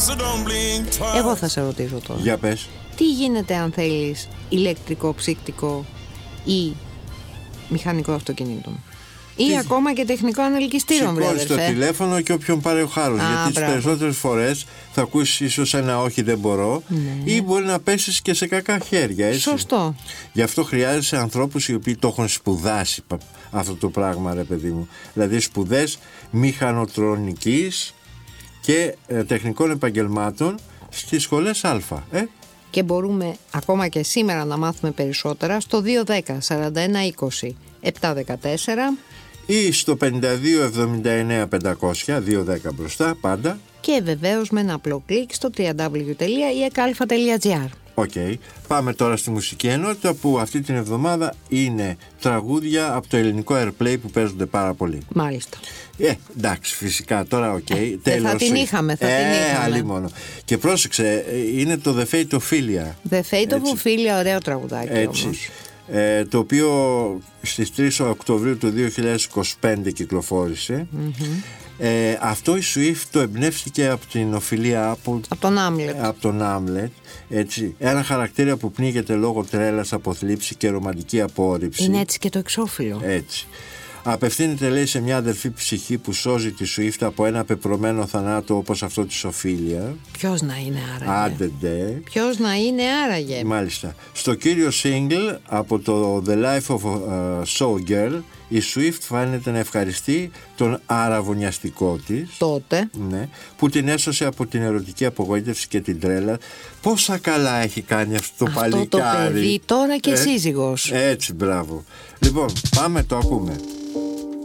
Εγώ θα σε ρωτήσω τώρα. Για πες. Τι γίνεται αν θέλεις ηλεκτρικό ψύκτικο ή μηχανικό αυτοκινήτων ή ακόμα και τεχνικό ανελκυστήριο? Σηκώνεις το τηλέφωνο και όποιον πάρει ο χάρος. Γιατί τις περισσότερες φορές θα ακούσεις ίσως ένα όχι δεν μπορώ, ή μπορεί να πέσεις και σε κακά χέρια, έτσι. Σωστό. Γι' αυτό χρειάζεσαι ανθρώπους οι οποίοι το έχουν σπουδάσει αυτό το πράγμα, ρε παιδί μου. Δηλαδή σπουδές μηχανοτρονικής και τεχνικών επαγγελμάτων στις σχολές Α. Και μπορούμε ακόμα και σήμερα να μάθουμε περισσότερα στο 210 41 20 714 ή στο 52 79 500, 210 μπροστά πάντα. Και βεβαίως με ένα απλό κλικ στο www.ekalfa.gr. Πάμε τώρα στη μουσική ενότητα, που αυτή την εβδομάδα είναι τραγούδια από το ελληνικό Airplay που παίζονται πάρα πολύ. Μάλιστα. Εντάξει, φυσικά τώρα τέλος. Θα την είχαμε, άλλη μόνο. Και πρόσεξε, είναι το The Fate of Ophelia. The Fate of Ophelia, ωραίο τραγουδάκι όμως. Το οποίο στις 3 Οκτωβρίου του 2025 κυκλοφόρησε. Αυτό η Swift το εμπνεύστηκε από την οφειλία από τον Άμλετ, έτσι. Ένα χαρακτήρα που πνίγεται λόγω τρέλας, αποθλίψη και ρομαντική απόρριψη. Είναι έτσι και το εξώφυλλο. Έτσι. Απευθύνεται, λέει, σε μια αδελφή ψυχή που σώζει τη Swift από ένα πεπρωμένο θανάτο όπως αυτό της Οφίλια. Ποιος να είναι άραγε? Άντε. Ποιος να είναι άραγε? Μάλιστα. Στο κύριο single από το The Life of Showgirl, η Swift φαίνεται να ευχαριστεί τον αραβωνιαστικό της τότε, που την έσωσε από την ερωτική απογοήτευση και την τρέλα. Πόσα καλά έχει κάνει αυτό το παλικάρι. Το παιδί τώρα και σύζυγος. Έτσι, μπράβο. Λοιπόν, πάμε, το ακούμε.